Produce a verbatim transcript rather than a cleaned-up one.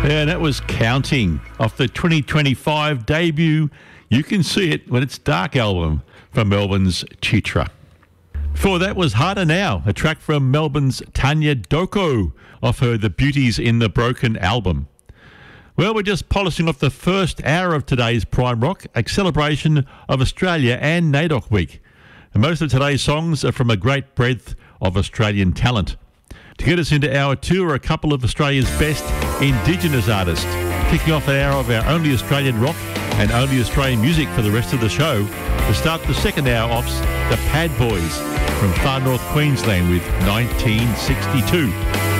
Yeah, and that was Counting off the twenty twenty-five debut You Can See It When It's Dark album from Melbourne's Chitra. Before that was Harder Now, a track from Melbourne's Tanya Doko off her The Beauties in the Broken album. Well, we're just polishing off the first hour of today's Prime Rock, a celebration of Australia and NAIDOC Week. And most of today's songs are from a great breadth of Australian talent. To get us into hour two are a couple of Australia's best Indigenous artists. Kicking off an hour of our only Australian rock and only Australian music for the rest of the show. To start the second hour off's the Pad Boys from far north Queensland with nineteen sixty-two.